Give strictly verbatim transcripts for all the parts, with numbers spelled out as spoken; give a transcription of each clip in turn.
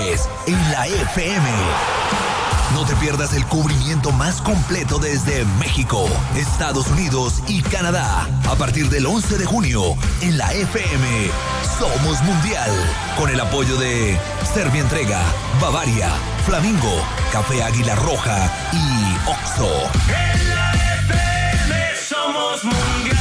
En la F M. No te pierdas el cubrimiento más completo desde México, Estados Unidos y Canadá. A partir del once de junio, en la F M, Somos Mundial. Con el apoyo de Servientrega, Bavaria, Flamingo, Café Águila Roja y Oxxo. En la F M somos Mundial.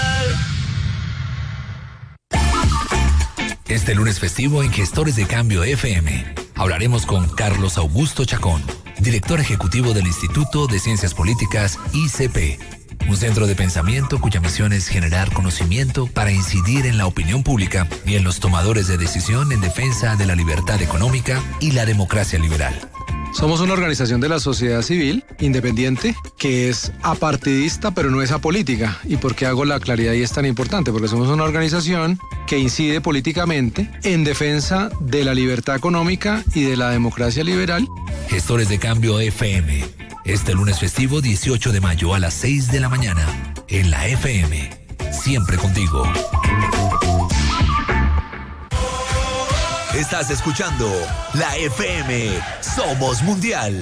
Este lunes festivo en Gestores de Cambio F M, hablaremos con Carlos Augusto Chacón, director ejecutivo del Instituto de Ciencias Políticas I C P, un centro de pensamiento cuya misión es generar conocimiento para incidir en la opinión pública y en los tomadores de decisión en defensa de la libertad económica y la democracia liberal. Somos una organización de la sociedad civil independiente que es apartidista pero no es apolítica. ¿Y por qué hago la claridad y es tan importante? Porque somos una organización que incide políticamente en defensa de la libertad económica y de la democracia liberal. Gestores de Cambio F M, este lunes festivo dieciocho de mayo a las seis de la mañana en la F M. Siempre contigo. Estás escuchando la F M. Somos Mundial.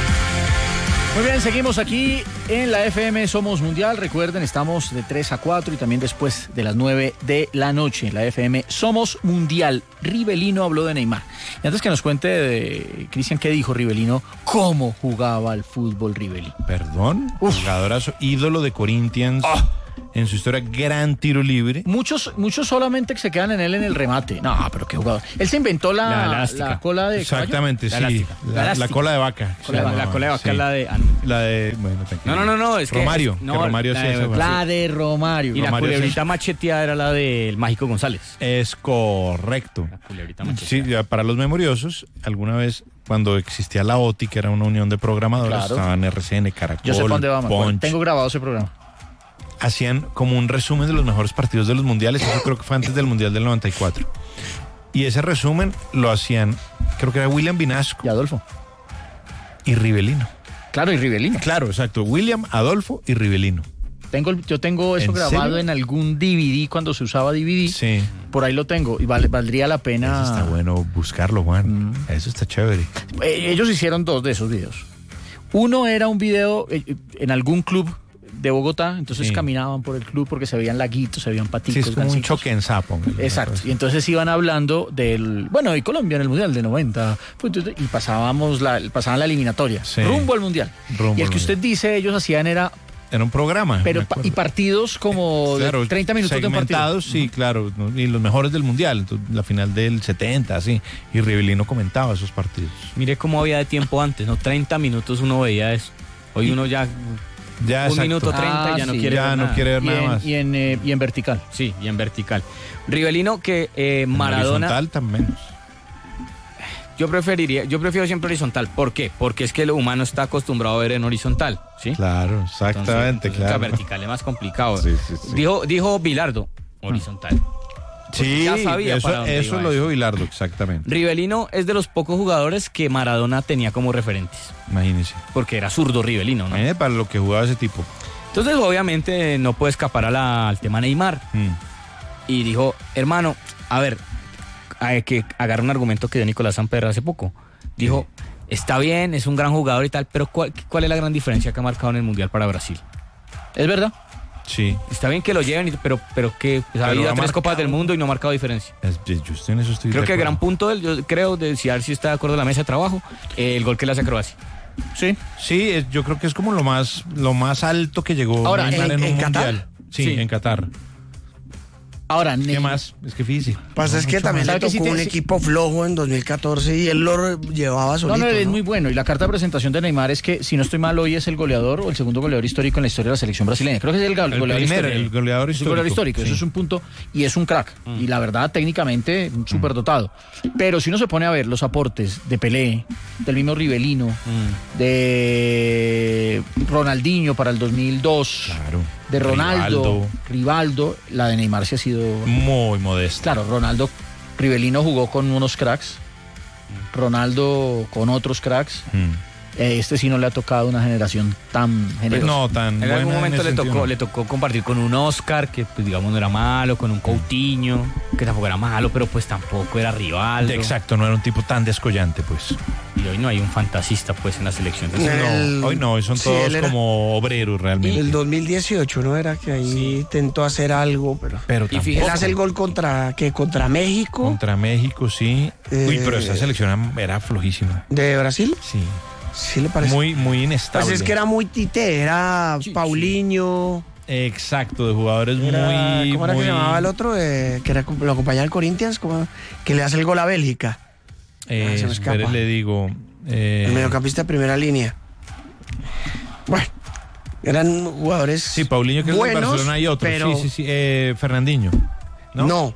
Muy bien, seguimos aquí en la F M Somos Mundial. Recuerden, estamos de tres a cuatro y también después de las nueve de la noche. La F M Somos Mundial. Rivelino habló de Neymar. Y antes que nos cuente, de Cristian, ¿qué dijo Rivelino? ¿Cómo jugaba al fútbol Rivelino? Perdón, Uf. jugadorazo, ídolo de Corinthians. Oh. En su historia, gran tiro libre. Muchos muchos solamente se quedan en él en el remate. No, pero qué jugador. Él se inventó la, la, la cola de Exactamente, caballo. sí. La, la, la cola de vaca. Cola de, la cola de vaca sí. es la de... Ah, la de... Bueno, no, no, no, no. Es Romario. Que, no, que Romario la, sí de, eso, la de Romario. Y Romario la culebrita sí. macheteada era la del Mágico González. Es correcto. La culebrita macheteada. Sí, ya para los memoriosos, alguna vez... Cuando existía la O T I, que era una unión de programadores, claro. Estaban R C N, Caracol, Yo sé para dónde va, Punch. Tengo grabado ese programa. Hacían como un resumen de los mejores partidos de los mundiales. Eso creo que fue antes del Mundial del noventa y cuatro. Y ese resumen lo hacían, creo que era William Vinasco. Y Adolfo. Y Rivelino. Claro, y Rivelino. Claro, exacto. William, Adolfo y Rivelino. Tengo, yo tengo eso ¿En grabado serio? en algún D V D cuando se usaba D V D. Sí. Por ahí lo tengo y vale, valdría la pena. Eso está bueno buscarlo, Juan. Mm. Eso está chévere. Eh, ellos hicieron dos de esos videos. Uno era un video eh, en algún club de Bogotá, entonces sí. caminaban por el club porque se veían laguitos, se veían patitos. Sí, es como gancitos. un choque en sapo. Exacto, y entonces iban hablando del, bueno, de Colombia en el Mundial de noventa, y pasábamos la, pasaban la eliminatoria, sí. rumbo al Mundial. Rumbo y el que usted mundial. dice, ellos hacían era... Era un programa. Pero y partidos como claro, de treinta minutos de un partido. Sí, claro, y los mejores del Mundial, entonces, la final del setenta, así, y Rivelino comentaba esos partidos. Mire cómo había de tiempo antes, ¿no? treinta minutos uno veía eso. Hoy y, uno ya... Ya, un exacto. minuto treinta ah, ya no sí, quiere ya ver no nada. quiere ver y nada en, más. Y en, eh, y en vertical. Sí, y en vertical. Rivelino que eh, Maradona... En horizontal también. Yo preferiría, yo prefiero siempre horizontal. ¿Por qué? Porque es que el humano está acostumbrado a ver en horizontal, ¿sí? Claro, exactamente, entonces, claro. La vertical es más complicado. Sí, sí, sí. Dijo, dijo Bilardo, horizontal. Sí, ya sabía eso, para dónde eso iba lo eso. dijo Bilardo, exactamente. Rivelino es de los pocos jugadores que Maradona tenía como referentes. Imagínese. Porque era zurdo Rivelino, ¿no? Imagínese para lo que jugaba ese tipo. Entonces, obviamente, no puede escapar a la, al tema Neymar. Mm. Y dijo, hermano, a ver, hay que agarrar un argumento que dio Nicolás Samper hace poco. Dijo, sí. está bien, es un gran jugador y tal, pero ¿cuál, ¿cuál es la gran diferencia que ha marcado en el Mundial para Brasil? ¿Es verdad? Sí. Está bien que lo lleven, pero, pero que pues, ha habido tres copas del mundo y no ha marcado diferencia. Es, yo estoy en eso estoy creo de que el acuerdo. gran punto, del, yo creo, de si a ver si está de acuerdo en la mesa de trabajo, eh, el gol que le hace a Croacia. Sí. Sí, es, yo creo que es como lo más, lo más alto que llegó Ahora, Neymar ¿en, en un en mundial. Qatar? Sí, Sí. en Qatar. Ahora, ¿Qué Neymar, más? Es que físico. Pasa es que también le tocó sí te, un sí. equipo flojo en dos mil catorce y él lo llevaba solito. No, no, él es ¿no? muy bueno. Y la carta de presentación de Neymar es que, si no estoy mal, hoy es el goleador o el segundo goleador histórico en la historia de la selección brasileña. Creo que es el, go- El goleador primero, histórico. el goleador Es el histórico. goleador histórico. Sí. Eso es un punto. Y es un crack. Mm. Y la verdad, técnicamente, súper dotado. Pero si uno se pone a ver los aportes de Pelé, del mismo Rivelino, mm. de Ronaldinho para el dos mil dos, Claro. de Ronaldo, Rivaldo. Rivaldo, la de Neymar sí ha sido... Muy modesto. Claro, Ronaldo, Rivelino jugó con unos cracks, Ronaldo con otros cracks, Mm. Eh, este sí no le ha tocado una generación tan Pues generosa. no, tan En buena algún momento ese le sentido, tocó, no. le tocó compartir con un Oscar, que pues digamos no era malo, con un Coutinho, que tampoco era malo, pero pues tampoco era rival. Exacto, no era un tipo tan descollante, pues. Y hoy no hay un fantasista pues en la selección. El- Entonces, No, hoy no, hoy son sí, todos él era- como obreros realmente. El dos mil dieciocho, ¿no? Era que ahí intentó hacer algo, pero... Pero Y tampoco. fíjese- Él hace el gol contra, ¿qué? Contra México, Contra México, sí. Uy, Eh, pero esa selección era flojísima. de Brasil. Sí. Sí le parece. Muy, muy inestable. Pues es que era muy tite, era Sí, Paulinho, Exacto, de jugadores era- muy. ¿cómo era muy, que se llamaba el otro? Eh, que era, lo acompañaba el Corinthians, ¿cómo? Que le hace el gol a Bélgica. Eh, Ah, se me escapa. espere, le digo. eh, El mediocampista de primera línea. Bueno, eran jugadores sí, Paulinho, que es del buenos, Barcelona, y otro. pero Sí, sí, sí. eh, Fernandinho. ¿No? no.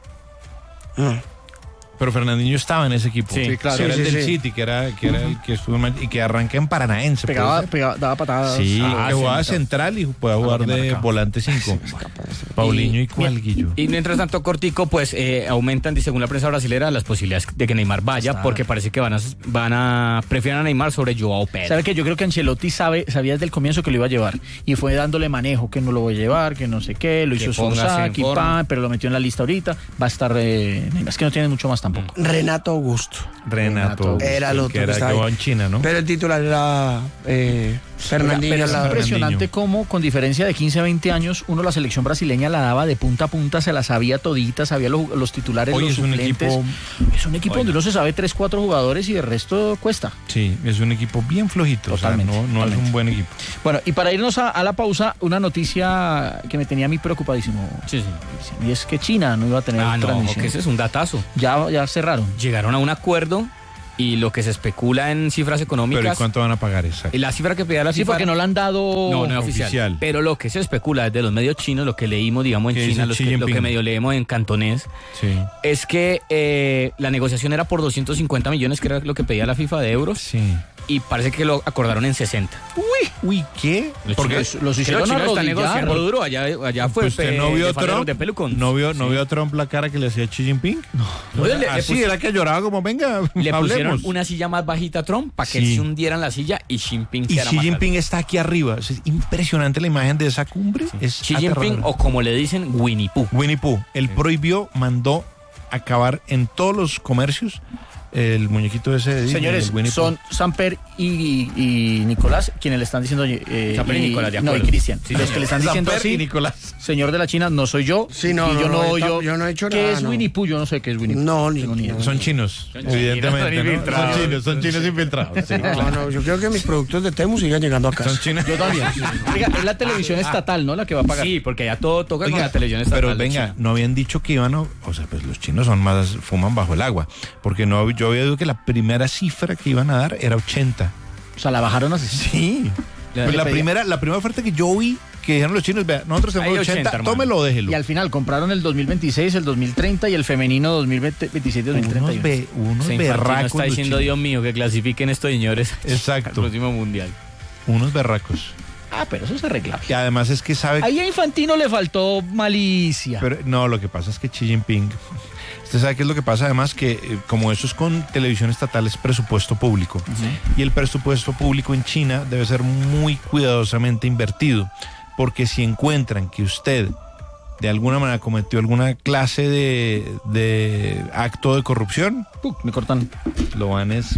No. Pero Fernandinho estaba en ese equipo. Sí, Sí, claro. Sí, era Sí, el sí, del sí. City, que era, que era el que estuvo en Man- y que arranca en Paranaense. Pegaba, ¿puede ser? pegaba- daba patadas. Sí, Ah, que jugaba central. central y puede jugar lo que de marcaba. volante cinco. Paulinho y cuál, Guillo. Y mientras tanto, cortico, pues eh, aumentan, según la prensa brasilera, las posibilidades de que Neymar vaya, Está. porque parece que van a, van a prefieren a Neymar sobre Joao Pedro. ¿Sabe que yo creo que Ancelotti sabe, sabía desde el comienzo que lo iba a llevar y fue dándole manejo, que no lo voy a llevar, que no sé qué, lo Que hizo póngase en Sosaki, forma. pa, pero lo metió en la lista ahorita, va a estar eh, Neymar. Es que no tiene mucho más tampoco. Renato Augusto. Renato. Era el el otro que que era estaba que ahí. jugaba en China, ¿no? Pero el titular era eh, Fernandinho. Pero al es lado. impresionante Fernandinho. cómo, con diferencia de quince a veinte años, uno la selección brasileña la daba de punta a punta, se la sabía todita, sabía los, los titulares, Hoy los es un suplentes. equipo. Es un equipo Hoy donde no. uno se sabe tres, cuatro jugadores y de resto cuesta. Sí, es un equipo bien flojito. Totalmente, O sea, no, no es totalmente. un buen equipo. Bueno, y para irnos a, a la pausa, una noticia que me tenía a mí preocupadísimo. Sí, sí. Y es que China no iba a tener Ah, no, transmisión. que ese es un datazo. Ya, ya cerraron. Llegaron a un acuerdo y lo que se especula en cifras Pero ¿y económicas. cuánto van a pagar exacto? y la cifra que pedía la Sí, FIFA. porque no la han dado. No, no es oficial. oficial. Pero lo que se especula desde los medios chinos, lo que leímos, digamos, en ¿Qué China, dice los Xi que- lo Jinping? que medio leemos en cantonés, Sí. es que eh, la negociación era por doscientos cincuenta millones, que era lo que pedía la FIFA de euros, Sí. y parece que lo acordaron en sesenta. Uy, ¿qué? Los ¿Por qué? chinos- los que hicieron los chinos están arrodillar. negociando duro. Allá, allá fue. ¿Usted pe- no vio de Faleros Trump? de Pelucón. ¿No vio, no Sí. vio Trump la cara que le hacía Xi Jinping? No. Oye, le- le Así pus- era que lloraba como, venga, Le pusieron hablemos. una silla más bajita a Trump para que Sí. él se hundiera en la silla y Xi Jinping Y quedara Xi más Jinping alto. está aquí arriba. Es impresionante la imagen de esa cumbre. Es Xi Jinping, aterradora. o como le dicen, Winnie Pooh. Winnie Pooh. Él prohibió, mandó acabar en todos los comercios el muñequito ese de Disney, Señores, el Winnie Pooh. son Samper y, y Nicolás quienes le están diciendo. Eh, Samper y Nicolás, de No, y acuerdo. Cristian. Sí, los señor. que le están diciendo Samper y así. Nicolás. Señor de la China, no soy yo. Sí, no, y no, yo no, no, yo yo, tam- yo no he hecho ¿Qué nada, es no. Winnie Pooh? Yo no sé qué es Winnie Pooh. No, ni- tengo ni idea. Son chinos, Son chinos, evidentemente. son ¿no? infiltrados. Son chinos, son chinos infiltrados. sí, No, claro. no, yo creo que mis productos de Temu sigan llegando a casa. Son chinos. Yo también. Oiga, es la televisión estatal, ¿no? La que va a pagar. Sí, porque allá todo toca con Oiga, la televisión estatal pero de venga, China. no habían dicho que iban a... O sea, pues los chinos son más... fuman bajo el agua. Porque no, yo había oído que la primera cifra que iban a dar era ochenta. O sea, la bajaron así. Sí. Le- Pues le la, pedía- primera, la primera oferta que yo oí, que dijeron los chinos, vea, nosotros tenemos Hay ochenta, ochenta, hermano. tómelo o déjelo. Y al final compraron el dos mil veintiséis, el dos mil treinta y el femenino dos mil veintiséis, dos mil treinta y Unos, uno. be, unos Se Infantino berracos. está los diciendo, chinos. Dios mío, que clasifiquen estos señores Exacto. al próximo mundial. Unos berracos. Ah, pero eso se arregla. Y además es que sabe... Ahí a Infantino le faltó malicia. Pero no, lo que pasa es que Xi Jinping... Usted sabe qué es lo que pasa, además, que eh, como eso es con televisión estatal, es presupuesto público. Y el presupuesto público en China debe ser muy cuidadosamente invertido, porque si encuentran que usted de alguna manera cometió alguna clase de, de acto de corrupción, Puc, me cortan. lo van es...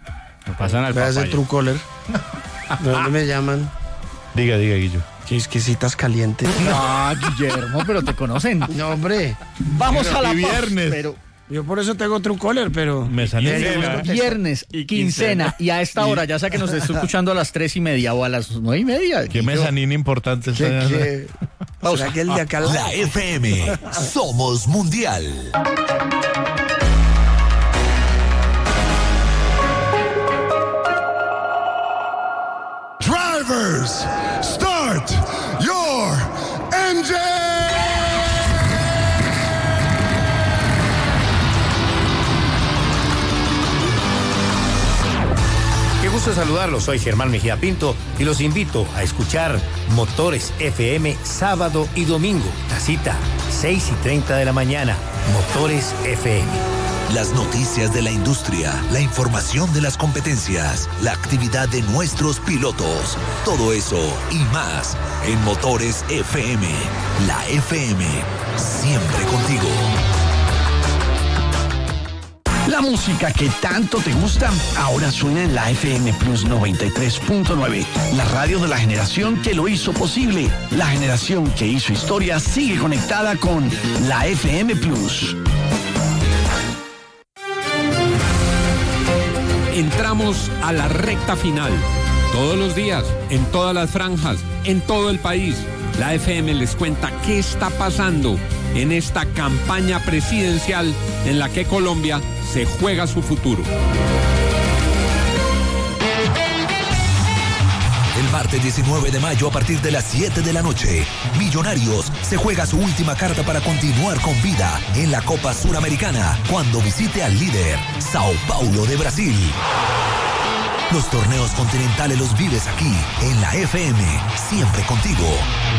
No pasan al Veas el papaya. Truecaller. ¿De dónde me llaman? Diga, diga, Guillo. Qué exquisitas calientes. Ah, Guillermo, pero te conocen. No, hombre. Vamos a la y pausa, viernes. Pero Yo por eso tengo Truecaller, pero... Me salió Ya, ya, cena. ya. viernes, Y quincena, y a esta hora, ya sea que nos esté escuchando a las tres y media o a las nueve y media. Qué Guillo. mezanina importante ¿Qué, está. qué? ¿Será que el de acá... La F M. Somos Mundial. Drivers, start your engine! Qué gusto saludarlos, soy Germán Mejía Pinto y los invito a escuchar Motores F M sábado y domingo. La cita, seis y treinta de la mañana. Motores F M. las noticias de la industria, la información de las competencias, la actividad de nuestros pilotos. Todo eso y más en Motores F M. La F M, siempre contigo. La música que tanto te gusta ahora suena en la F M Plus noventa y tres punto nueve, la radio de la generación que lo hizo posible. La generación que hizo historia sigue conectada con la F M Plus. Entramos a la recta final. Todos los días, en todas las franjas, en todo el país, la F M les cuenta qué está pasando en esta campaña presidencial en la que Colombia se juega su futuro. El martes diecinueve de mayo a partir de las siete de la noche, Millonarios se juega su última carta para continuar con vida en la Copa Suramericana cuando visite al líder, Sao Paulo de Brasil. Los torneos continentales los vives aquí en la F M, siempre contigo.